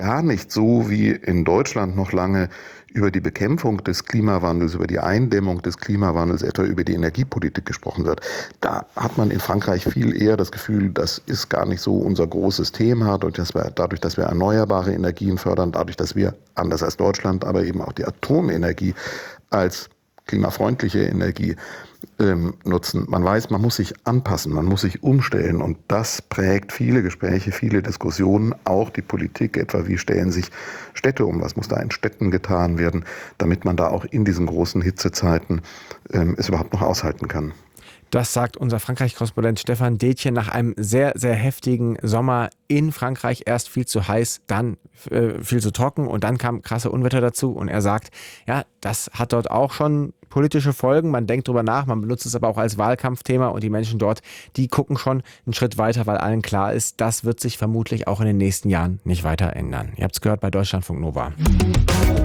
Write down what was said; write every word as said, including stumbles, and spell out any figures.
gar nicht so wie in Deutschland noch lange über die Bekämpfung des Klimawandels, über die Eindämmung des Klimawandels, etwa über die Energiepolitik gesprochen wird. Da hat man in Frankreich viel eher das Gefühl, das ist gar nicht so unser großes Thema, dadurch, dass wir, dadurch, dass wir erneuerbare Energien fördern, dadurch, dass wir, anders als Deutschland, aber eben auch die Atomenergie als klimafreundliche Energie ähm, nutzen. Man weiß, man muss sich anpassen, man muss sich umstellen und das prägt viele Gespräche, viele Diskussionen, auch die Politik, etwa wie stellen sich Städte um, was muss da in Städten getan werden, damit man da auch in diesen großen Hitzezeiten ähm, es überhaupt noch aushalten kann. Das sagt unser Frankreich-Korrespondent Stefan Detjen nach einem sehr, sehr heftigen Sommer in Frankreich. Erst viel zu heiß, dann äh, viel zu trocken und dann kam krasse Unwetter dazu. Und er sagt, ja, das hat dort auch schon politische Folgen. Man denkt drüber nach, man benutzt es aber auch als Wahlkampfthema. Und die Menschen dort, die gucken schon einen Schritt weiter, weil allen klar ist, das wird sich vermutlich auch in den nächsten Jahren nicht weiter ändern. Ihr habt es gehört bei Deutschlandfunk Nova.